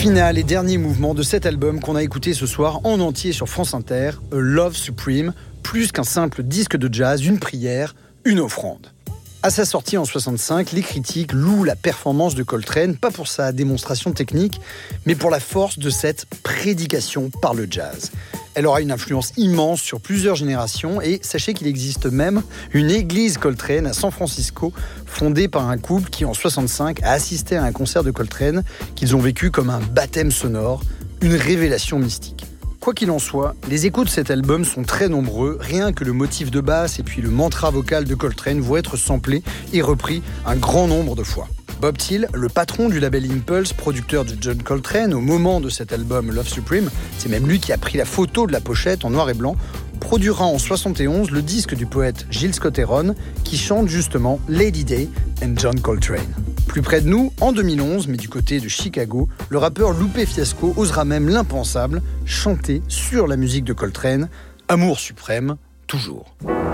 Final et dernier mouvement de cet album qu'on a écouté ce soir en entier sur France Inter, A Love Supreme, plus qu'un simple disque de jazz, une prière, une offrande. À sa sortie en 65, les critiques louent la performance de Coltrane, pas pour sa démonstration technique, mais pour la force de cette prédication par le jazz. Elle aura une influence immense sur plusieurs générations et sachez qu'il existe même une église Coltrane à San Francisco, fondée par un couple qui en 65 a assisté à un concert de Coltrane qu'ils ont vécu comme un baptême sonore, une révélation mystique. Quoi qu'il en soit, les écoutes de cet album sont très nombreux, rien que le motif de basse et puis le mantra vocal de Coltrane vont être samplés et repris un grand nombre de fois. Bob Thiel, le patron du label Impulse, producteur de John Coltrane, au moment de cet album Love Supreme, c'est même lui qui a pris la photo de la pochette en noir et blanc, produira en 71 le disque du poète Gil Scott-Heron qui chante justement Lady Day and John Coltrane. Plus près de nous, en 2011, mais du côté de Chicago, le rappeur Lupe Fiasco osera même l'impensable, chanter sur la musique de Coltrane, Amour suprême, toujours.